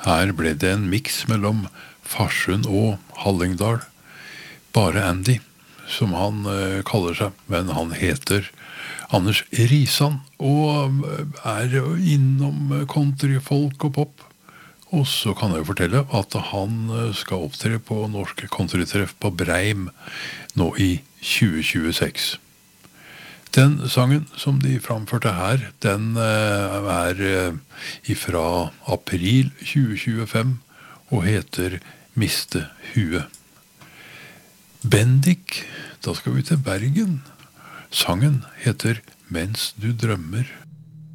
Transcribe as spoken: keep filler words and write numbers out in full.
Her ble det en mix mellom Farsund og Hallingdal. Bare Andy, som han uh, kaller seg, men han heter Anders Risan, og er innom country, folk og pop. Og så kan jeg jo fortelle at han skal opptre på Norsk Countrytreff på Breim nå i tjue tjueseks. Den sangen som de framførte her, den er ifra april tjue tjuefem og heter Miste Hue. Bendik, da skal vi til Bergen. Sangen heter Mens du drømmer.